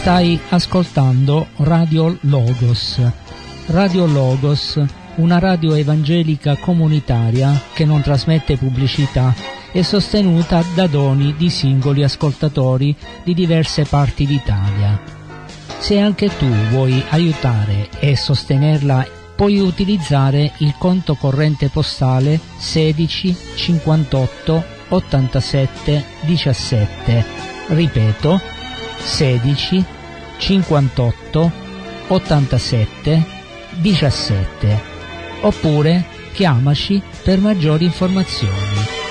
Stai ascoltando Radio Logos. Radio Logos, una radio evangelica comunitaria che non trasmette pubblicità, è sostenuta da doni di singoli ascoltatori di diverse parti d'Italia. Se anche tu vuoi aiutare e sostenerla, puoi utilizzare il conto corrente postale 16 58 87 17. Ripeto, 16 58 87 17. Oppure chiamaci per maggiori informazioni.